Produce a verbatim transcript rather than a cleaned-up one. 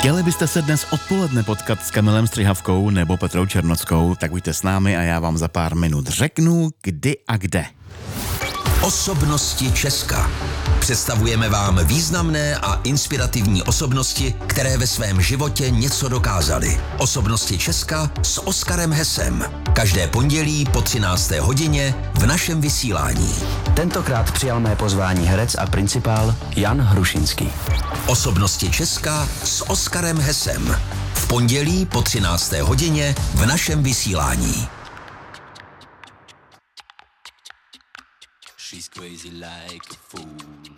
Chtěli byste se dnes odpoledne potkat s Kamilem Střihavkou nebo Petrou Černockou, tak buďte s námi a já vám za pár minut řeknu, kdy a kde. Osobnosti Česka. Představujeme vám významné a inspirativní osobnosti, které ve svém životě něco dokázaly. Osobnosti Česka s Oskarem Hesem. Každé pondělí po třinácté hodině v našem vysílání. Tentokrát přijal mé pozvání herec a principál Jan Hrušinský. Osobnosti Česka s Oskarem Hesem. V pondělí po třinácté hodině v našem vysílání. She's crazy like a fool.